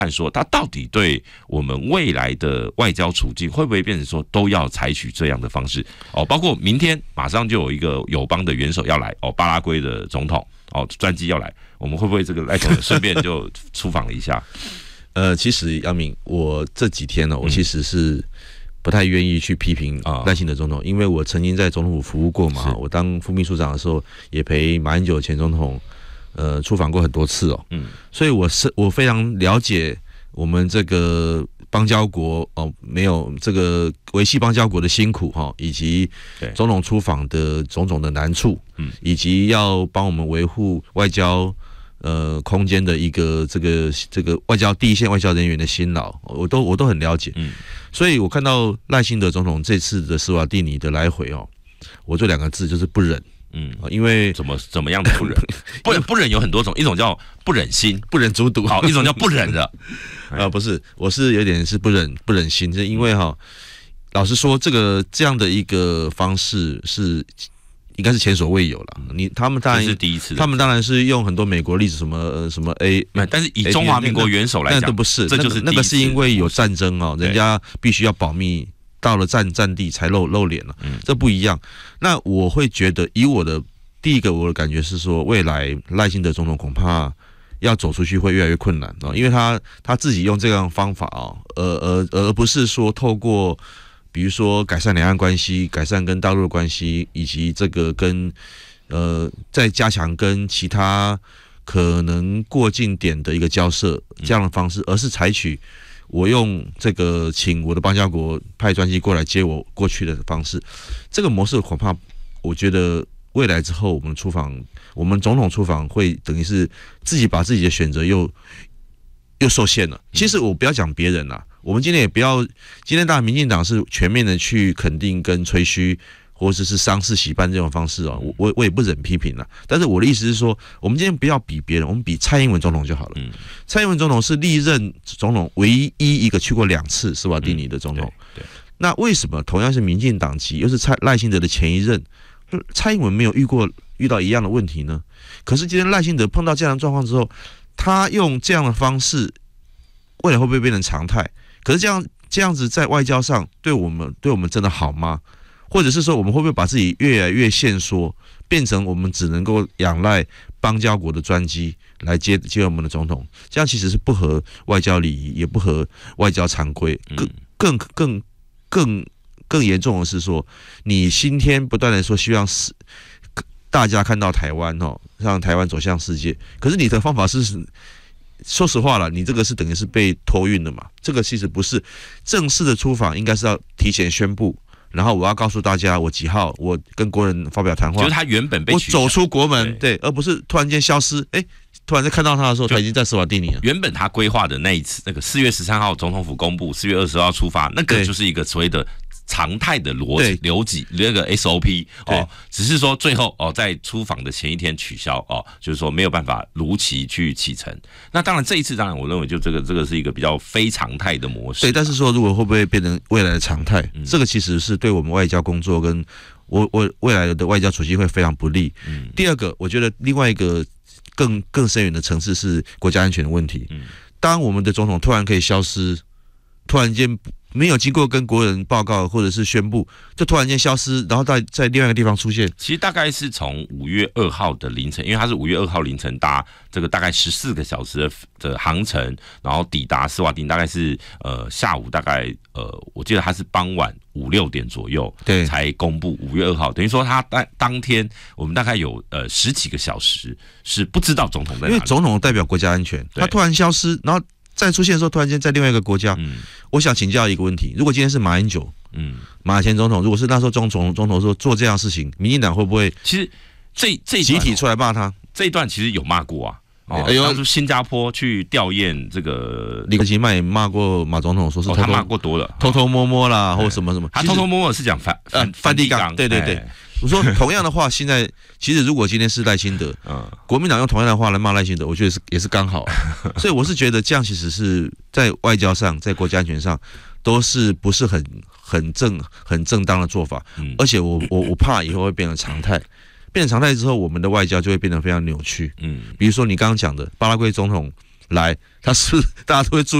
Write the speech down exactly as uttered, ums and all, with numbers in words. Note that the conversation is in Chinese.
看说他到底对我们未来的外交处境会不会变成说都要采取这样的方式哦？包括明天马上就有一个友邦的元首要来哦，巴拉圭的总统哦专机要来，我们会不会这个赖总统顺便就出访了一下？ 呃，其实杨明，我这几天呢、哦，我其实是不太愿意去批评赖清德总统，嗯、因为我曾经在总统府服务过嘛，我当副秘书长的时候，也陪马英九前总统呃出访过很多次哦，嗯，所以我是我非常了解我们这个邦交国哦，没有这个维系邦交国的辛苦哈、哦，以及总统出访的种种的难处，嗯，以及要帮我们维护外交。呃，空间的一个这个这个外交第一线外交人员的辛劳，我都我都很了解。嗯，所以我看到赖清德总统这次的斯瓦蒂尼的来回哦，我这两个字就是不忍。嗯，因为怎么怎么样的不忍？不忍不忍有很多种，一种叫不忍心， 不忍卒读； 好，一种叫不忍了。 呃，不是，我是有点是不忍不忍心，是因为哈，老实说，这个这样的一个方式是。应该是前所未有了。你他们当然是第一次， 他们当然是用很多美国例子，什么、呃、什么 A， 但是以中华民国元首来讲， 那都不是， 这就是那个是因为有战争哦，人家必须要保密，到了战战地才露露脸了，这不一样。那我会觉得，以我的第一个我的感觉是说，未来赖清德总统恐怕要走出去会越来越困难啊，因为他他自己用这样的方法啊，而而而不是说透过。比如说改善两岸关系，改善跟大陆的关系，以及这个跟呃再加强跟其他可能过境点的一个交涉这样的方式，而是采取我用这个请我的邦交国派专机过来接我过去的方式。这个模式恐怕我觉得未来之后我们出访，我们总统出访会等于是自己把自己的选择又又受限了。其实我不要讲别人啦。我们今天也不要，今天当然民进党是全面的去肯定跟吹嘘，或者是丧事喜办这种方式哦，我我我也不忍批评了。但是我的意思是说，我们今天不要比别人，我们比蔡英文总统就好了。嗯、蔡英文总统是历任总统唯一一个去过两次斯瓦蒂尼的总统。嗯、对对，那为什么同样是民进党籍，又是蔡赖清德的前一任，蔡英文没有遇过遇到一样的问题呢？可是今天赖清德碰到这样的状况之后，他用这样的方式，未来会不会变成常态？可是这样这样子在外交上对我们对我们真的好吗？或者是说我们会不会把自己越来越限缩，变成我们只能够仰赖邦交国的专机来接接我们的总统？这样其实是不合外交礼仪，也不合外交常规。更更更更更严重的是说，你今天不断的说希望是大家看到台湾哦，让台湾走向世界，可是你的方法是。说实话了，你这个是等于是被托运的嘛？这个其实不是正式的出访，应该是要提前宣布，然后我要告诉大家我几号，我跟国人发表谈话。 就是他原本被我走出国门，对，对，而不是突然间消失。哎，突然间看到他的时候，他已经在斯瓦蒂尼了。 原本他规划的那一次，那个四月十三号总统府公布，四月二十号出发，那个就是一个所谓的。常态的逻辑、流辑那个 S O P 哦，只是说最后哦，在出访的前一天取消哦，就是说没有办法如期去启程。那当然这一次，当然我认为就这个这个是一个比较非常态的模式。 对，但是说如果会不会变成未来的常态，嗯、这个其实是对我们外交工作跟我我未来的外交处境会非常不利。嗯、第二个，我觉得另外一个更更深远的层次是国家安全的问题。嗯、当我们的总统突然可以消失，突然间。没有经过跟国人报告或者是宣布，就突然间消失，然后在在另外一个地方出现。 其实大概是从五月二号的凌晨，因为他是五月二号凌晨搭这个大概十四个小时的的航程，然后抵达斯瓦蒂尼，大概是呃下午大概呃我记得他是傍晚五六点左右，对，才公布五月二号，等于说他当当天我们大概有呃十几个小时是不知道总统在哪里， 因为总统代表国家安全，他突然消失，然后。再出现的时候，突然间在另外一个国家，嗯、我想请教一个问题：如果今天是马英九，嗯，马前总统，如果是那时候总统总统说做这样的事情，民进党会不会？ 其实这这集体出来骂他？ 这一段其实有骂过啊。哦，哎呦，当初新加坡去吊唁这个李克强也骂过马总统，说是偷偷、 哦、他骂过多了， 偷偷摸摸啦，或什么什么。 他偷偷摸摸是讲梵呃梵蒂冈，对对对。哎我说同样的话，现在其实如果今天是赖清德，嗯，国民党用同样的话来骂赖清德，我觉得是也是刚好。所以我是觉得这样其实是在外交上，在国家安全上都是不是很很正很正当的做法。嗯、而且我我我怕以后会变成常态，变成常态之后，我们的外交就会变得非常扭曲。嗯，比如说你刚刚讲的巴拉圭总统来， 他是大家都会注意